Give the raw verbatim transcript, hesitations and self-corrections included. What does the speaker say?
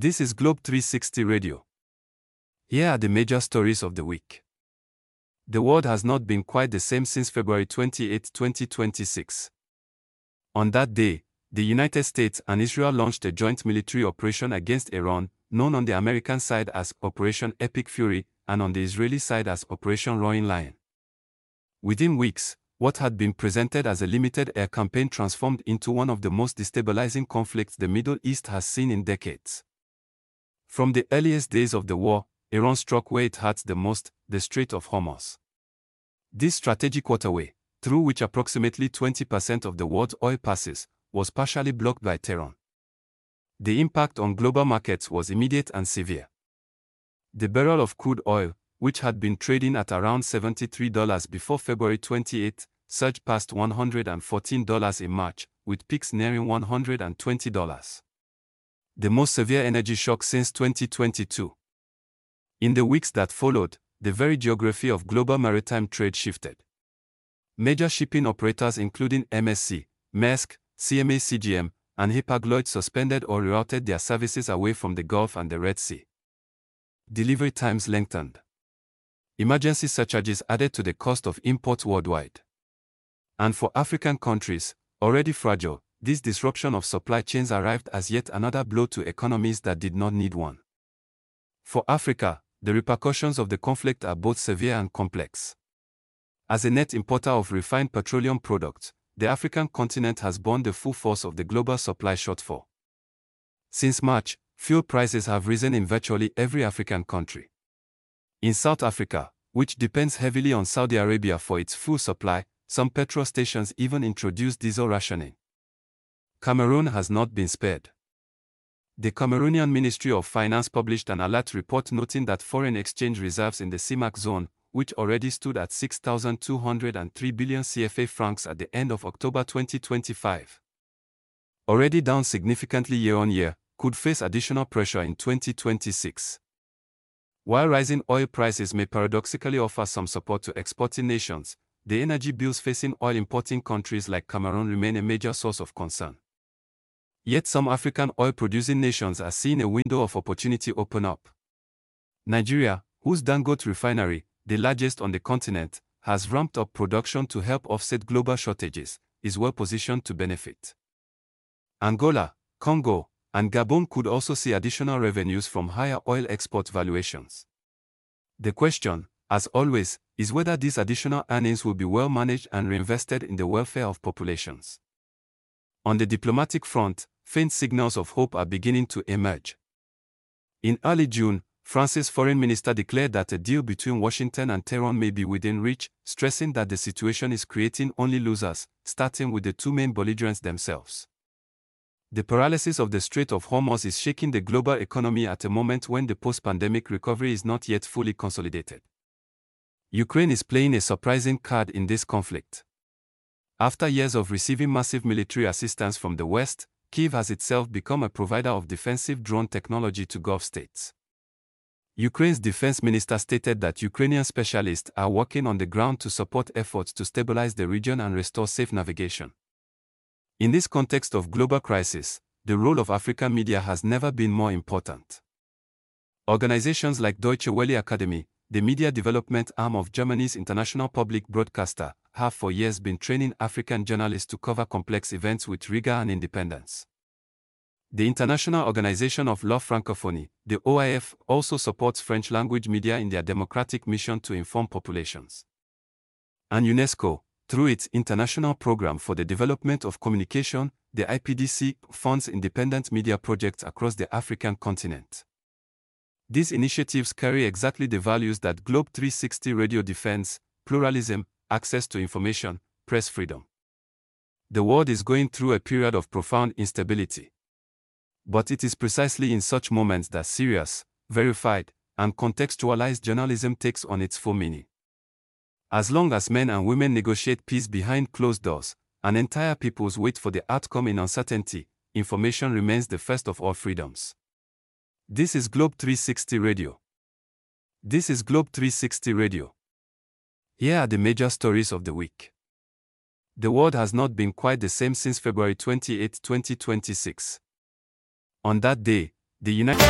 This is Globe three sixty Radio. Here are the major stories of the week. The world has not been quite the same since February twenty-eighth, twenty twenty-six. On that day, the United States and Israel launched a joint military operation against Iran, known on the American side as Operation Epic Fury and on the Israeli side as Operation Roaring Lion. Within weeks, what had been presented as a limited air campaign transformed into one of the most destabilizing conflicts the Middle East has seen in decades. From the earliest days of the war, Iran struck where it hurts the most, the Strait of Hormuz. This strategic waterway, through which approximately twenty percent of the world's oil passes, was partially blocked by Tehran. The impact on global markets was immediate and severe. The barrel of crude oil, which had been trading at around seventy-three dollars before February twenty-eighth, surged past one hundred fourteen dollars in March, with peaks nearing one hundred twenty dollars. The most severe energy shock since twenty twenty-two. In the weeks that followed, the very geography of global maritime trade shifted. Major shipping operators including M S C, Maersk, C M A C G M, and Hapag-Lloyd suspended or rerouted their services away from the Gulf and the Red Sea. Delivery times lengthened. Emergency surcharges added to the cost of imports worldwide. And for African countries, already fragile, this disruption of supply chains arrived as yet another blow to economies that did not need one. For Africa, the repercussions of the conflict are both severe and complex. As a net importer of refined petroleum products, the African continent has borne the full force of the global supply shortfall. Since March, fuel prices have risen in virtually every African country. In South Africa, which depends heavily on Saudi Arabia for its fuel supply, some petrol stations even introduced diesel rationing. Cameroon has not been spared. The Cameroonian Ministry of Finance published an alert report noting that foreign exchange reserves in the C M A C zone, which already stood at six thousand two hundred three billion C F A francs at the end of October twenty twenty-five, already down significantly year-on-year, could face additional pressure in twenty twenty-six. While rising oil prices may paradoxically offer some support to exporting nations, the energy bills facing oil-importing countries like Cameroon remain a major source of concern. Yet some African oil-producing nations are seeing a window of opportunity open up. Nigeria, whose Dangote refinery, the largest on the continent, has ramped up production to help offset global shortages, is well positioned to benefit. Angola, Congo, and Gabon could also see additional revenues from higher oil export valuations. The question, as always, is whether these additional earnings will be well managed and reinvested in the welfare of populations. On the diplomatic front, faint signals of hope are beginning to emerge. In early June, France's foreign minister declared that a deal between Washington and Tehran may be within reach, stressing that the situation is creating only losers, starting with the two main belligerents themselves. The paralysis of the Strait of Hormuz is shaking the global economy at a moment when the post-pandemic recovery is not yet fully consolidated. Ukraine is playing a surprising card in this conflict. After years of receiving massive military assistance from the West, Kyiv has itself become a provider of defensive drone technology to Gulf states. Ukraine's defense minister stated that Ukrainian specialists are working on the ground to support efforts to stabilize the region and restore safe navigation. In this context of global crisis, the role of African media has never been more important. Organizations like Deutsche Welle Academy, the media development arm of Germany's international public broadcaster, have for years been training African journalists to cover complex events with rigor and independence. The International Organization of La Francophonie, the O I F, also supports French-language media in their democratic mission to inform populations. And UNESCO, through its International Programme for the Development of Communication, the I P D C, funds independent media projects across the African continent. These initiatives carry exactly the values that Globe three sixty Radio defends: pluralism, access to information, press freedom. The world is going through a period of profound instability. But it is precisely in such moments that serious, verified, and contextualized journalism takes on its full meaning. As long as men and women negotiate peace behind closed doors, and entire peoples wait for the outcome in uncertainty, information remains the first of all freedoms. This is Globe three sixty Radio. This is Globe three sixty Radio. Here are the major stories of the week. The world has not been quite the same since February twenty-eighth, twenty twenty-six. On that day, the United